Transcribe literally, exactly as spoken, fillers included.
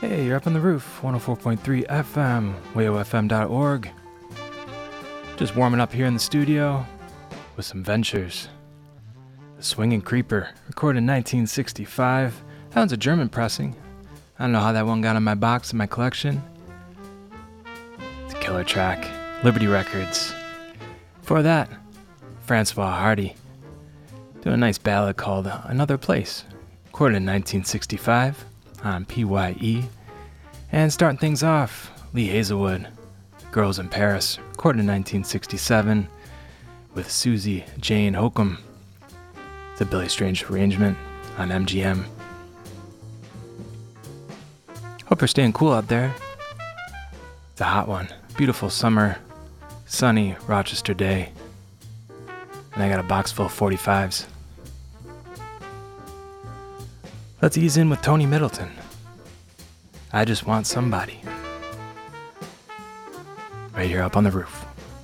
Hey, you're up on the roof, one oh four point three F M, wayo f m dot org. Just warming up here in the studio with some ventures. The Swinging Creeper, recorded in nineteen sixty-five. That one's a German pressing. I don't know how that one got in my box in my collection. It's a killer track. Liberty Records. Before that, Francois Hardy doing a nice ballad called Another Place, recorded in nineteen sixty-five on P Y E. And starting things off, Lee Hazelwood, Girls in Paris, recorded in nineteen sixty-seven with Susie Jane Hokum. It's a Billy Strange arrangement on M G M. Hope you're staying cool out there. It's a hot one. Beautiful summer, sunny Rochester day. And I got a box full of forty-fives. Let's ease in with Tony Middleton. I Just Want Somebody. Right here up on the roof.